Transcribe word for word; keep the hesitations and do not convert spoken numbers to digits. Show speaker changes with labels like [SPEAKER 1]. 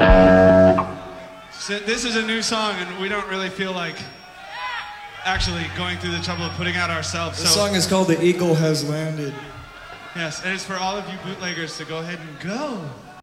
[SPEAKER 1] So this is a new song, and we don't really feel like actually going through the trouble of putting out ourselves.
[SPEAKER 2] The
[SPEAKER 1] so,
[SPEAKER 2] song is called "The Eagle Has Landed."
[SPEAKER 1] Yes, and it's for all of you bootleggers to go ahead and go.